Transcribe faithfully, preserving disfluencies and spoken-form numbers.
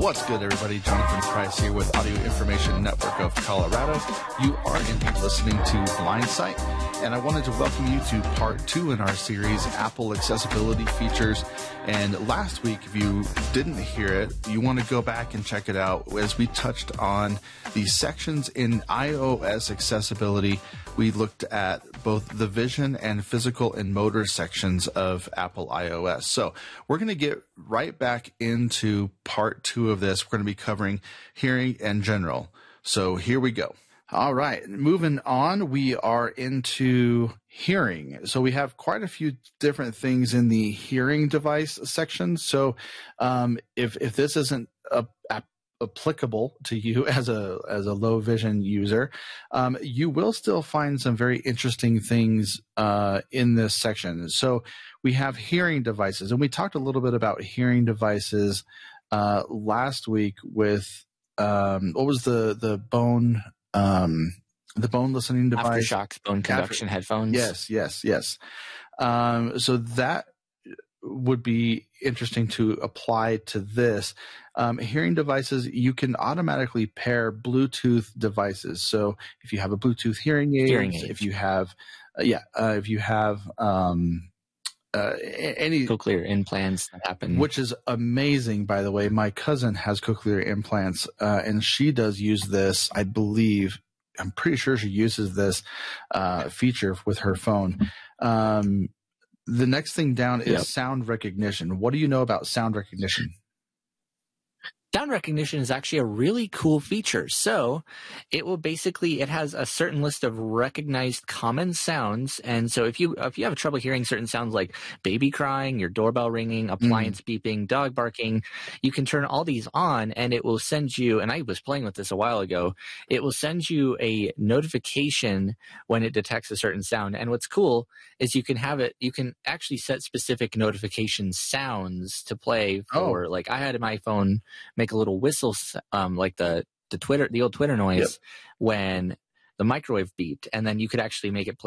What's good, everybody? Jonathan Price here with Audio Information Network of Colorado. You are indeed listening to Blindsight, and I wanted to welcome you to part two in our series, Apple Accessibility Features. And last week, if you didn't hear it, you want to go back and check it out as we touched on the sections in iOS accessibility. We looked at both the vision and physical and motor sections of Apple iOS. So we're going to get right back into part two of this. We're going to be covering hearing in general. So here we go. All right, moving on, we are into hearing. So we have quite a few different things in the hearing device section. So um, if if this isn't a, a applicable to you as a as a low vision user, um, you will still find some very interesting things uh, in this section. So we have hearing devices, and we talked a little bit about hearing devices uh, last week with um, what was the the bone um, the bone listening device, Aftershocks bone conduction After, headphones. Yes, yes, yes. Um, so that would be interesting to apply to this. Um, hearing devices, you can automatically pair Bluetooth devices. So if you have a Bluetooth hearing aid, hearing aids. if you have, uh, yeah, uh, if you have um, uh, any cochlear implants that happen, which is amazing, by the way. My cousin has cochlear implants, uh, and she does use this. I believe, I'm pretty sure she uses this uh, feature with her phone. Um, The next thing down is yep. sound recognition. What do you know about sound recognition? Sound recognition is actually a really cool feature. So it will basically, it has a certain list of recognized common sounds. And so if you if you have trouble hearing certain sounds like baby crying, your doorbell ringing, appliance mm. beeping, dog barking, you can turn all these on and it will send you, and I was playing with this a while ago, it will send you a notification when it detects a certain sound. And what's cool is you can have it, you can actually set specific notification sounds to play for, oh. like I had my phone make a little whistle, um, like the the Twitter, the old Twitter noise yep. when the microwave beeped, and then you could actually make it play